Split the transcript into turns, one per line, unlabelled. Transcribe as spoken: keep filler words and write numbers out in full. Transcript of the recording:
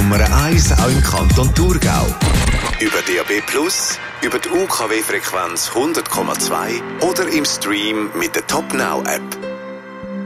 Nummer eins auch im Kanton Thurgau. Über D A B Plus, über die U K W-Frequenz hundert Komma zwei oder im Stream mit der Top Now App.